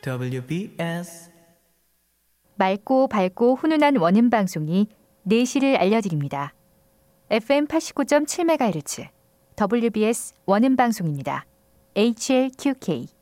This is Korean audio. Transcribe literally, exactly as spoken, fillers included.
더블유 비 에스 맑고 밝고 훈훈한 원음 방송이 내시를 알려드립니다. 에프엠 팔십구 점 칠 메가헤르츠 더블유 비 에스 원음 방송입니다. 에이치 엘 큐 케이